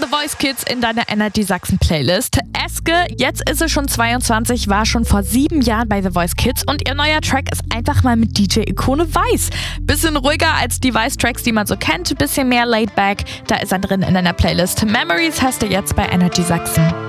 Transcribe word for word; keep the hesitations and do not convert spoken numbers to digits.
The Voice Kids in deiner Energy Sachsen Playlist. Eske, jetzt ist sie schon zweiundzwanzig, war schon vor sieben Jahren bei The Voice Kids und ihr neuer Track ist einfach mal mit D J-Ikone Weiß. Bisschen ruhiger als die Weiß-Tracks, die man so kennt, bisschen mehr laid back. Da ist er drin in deiner Playlist. Memories hast du jetzt bei Energy Sachsen.